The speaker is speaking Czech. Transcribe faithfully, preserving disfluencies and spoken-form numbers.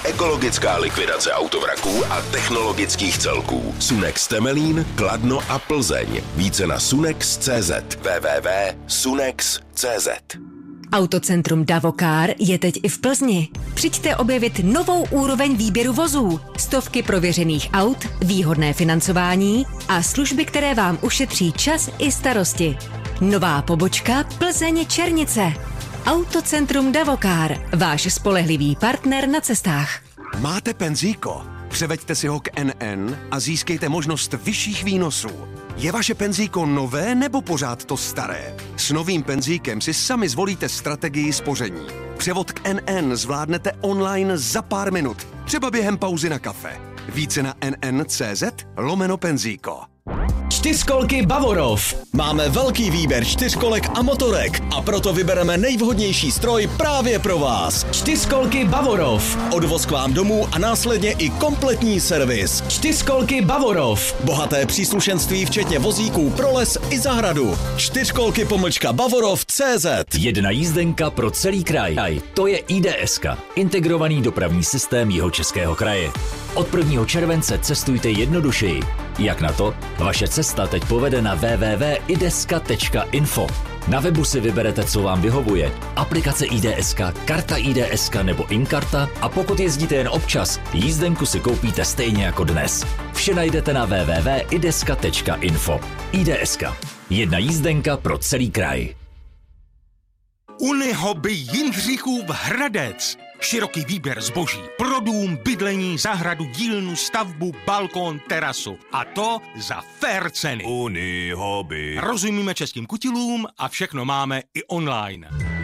ekologická likvidace autovraků a technologických celků. Sunex Temelín, Kladno a Plzeň. Více na sunex tečka cé zet. w w w tečka sunex tečka cé zet. Autocentrum Davokar je teď i v Plzni. Přijďte objevit novou úroveň výběru vozů, stovky prověřených aut, výhodné financování a služby, které vám ušetří čas i starosti. Nová pobočka Plzeň Černice. Autocentrum Davokar, váš spolehlivý partner na cestách. Máte penzíko? Převeďte si ho k N N a získejte možnost vyšších výnosů. Je vaše penzíko nové nebo pořád to staré? S novým penzíkem si sami zvolíte strategii spoření. Převod k N N zvládnete online za pár minut, třeba během pauzy na kafe. Více na N N tečka cé zet lomeno penzíko. Čtyřkolky Bavorov. Máme velký výběr čtyřkolek a motorek a proto vybereme nejvhodnější stroj právě pro vás. Čtyřkolky Bavorov. Odvoz k vám domů a následně i kompletní servis. Čtyřkolky Bavorov. Bohaté příslušenství včetně vozíků pro les i zahradu. Čtyřkolky pomlčka Bavorov tečka cé zet. Jedna jízdenka pro celý kraj. To je I D S ka, integrovaný dopravní systém Jihočeského kraje. Od prvního července cestujte jednodušeji. Jak na to? Vaše cesta teď povede na w w w tečka ideska tečka info. Na webu si vyberete, co vám vyhovuje. Aplikace I D S ka, karta I D S ka nebo Inkarta a pokud jezdíte jen občas, jízdenku si koupíte stejně jako dnes. Vše najdete na w w w tečka ideska tečka info. I D S ka. Jedna jízdenka pro celý kraj. Unihobby Jindřichův Hradec. Široký výběr zboží pro dům, bydlení, zahradu, dílnu, stavbu, balkón, terasu. A to za fair ceny. Unihobby. Rozumíme českým kutilům a všechno máme i online.